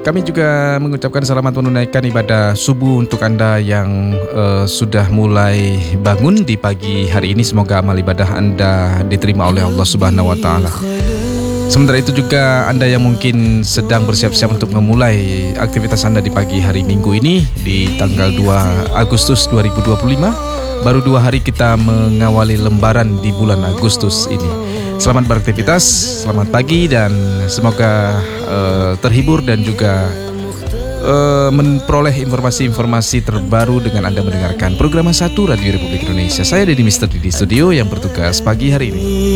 Kami juga mengucapkan selamat menunaikan ibadah subuh untuk Anda yang sudah mulai bangun di pagi hari ini. Semoga amal ibadah Anda diterima oleh Allah Subhanahu wa Ta'ala. Sementara itu juga Anda yang mungkin sedang bersiap-siap untuk memulai aktivitas Anda di pagi hari Minggu ini di tanggal 2 Agustus 2025. Baru 2 hari kita mengawali lembaran di bulan Agustus ini. Selamat beraktivitas, selamat pagi, dan semoga terhibur dan juga memperoleh informasi-informasi terbaru dengan Anda mendengarkan program 1 Radio Republik Indonesia. Saya Deddy Mr. di studio yang bertugas pagi hari ini.